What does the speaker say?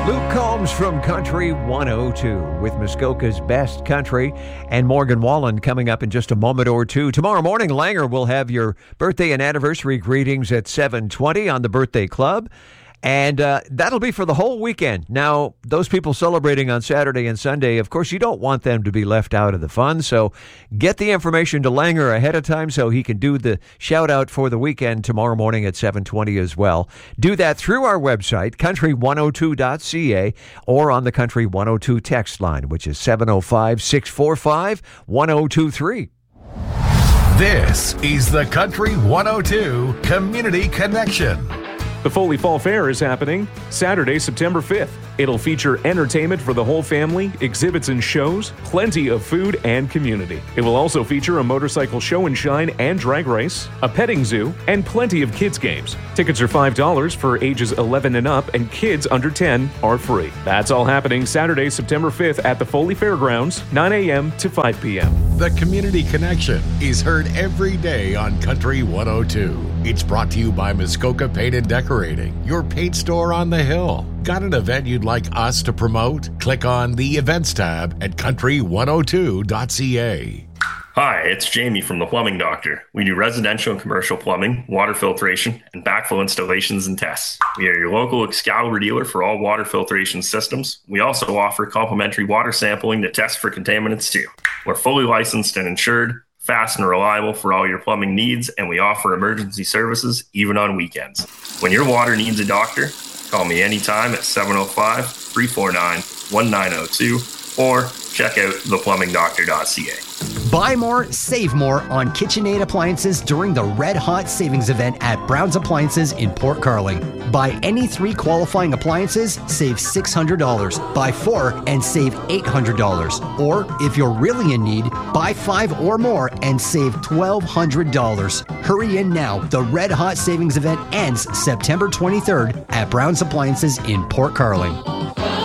Luke Combs from Country 102 with Muskoka's Best Country and Morgan Wallen coming up in just a moment or two. Tomorrow morning, Langer will have your birthday and anniversary greetings at 7:20 on the Birthday Club. And that'll be for the whole weekend. Now, those people celebrating on Saturday and Sunday, of course, you don't want them to be left out of the fun. So get the information to Langer ahead of time so he can do the shout out for the weekend tomorrow morning at 7:20 as well. Do that through our website, country102.ca, or on the Country 102 text line, which is 705-645-1023. This is the Country 102 Community Connection. The Foley Fall Fair is happening Saturday, September 5th. It'll feature entertainment for the whole family, exhibits and shows, plenty of food and community. It will also feature a motorcycle show and shine and drag race, a petting zoo, and plenty of kids' games. Tickets are $5 for ages 11 and up, and kids under 10 are free. That's all happening Saturday, September 5th at the Foley Fairgrounds, 9 a.m. to 5 p.m. The Community Connection is heard every day on Country 102. It's brought to you by Muskoka Paint and Decorating, your paint store on the hill. Got an event you'd like us to promote? Click on the Events tab at country102.ca. Hi, it's Jamie from The Plumbing Doctor. We do residential and commercial plumbing, water filtration, and backflow installations and tests. We are your local Excalibur dealer for all water filtration systems. We also offer complimentary water sampling to test for contaminants too. We're fully licensed and insured, fast and reliable for all your plumbing needs, and we offer emergency services even on weekends. When your water needs a doctor, call me anytime at 705-349-1902 or check out theplumbingdoctor.ca. Buy more, save more on KitchenAid appliances during the Red Hot Savings Event at Brown's Appliances in Port Carling. Buy any 3 qualifying appliances, save $600. Buy 4 and save $800. Or, if you're really in need, buy 5 or more and save $1,200. Hurry in now. The Red Hot Savings Event ends September 23rd at Brown's Appliances in Port Carling.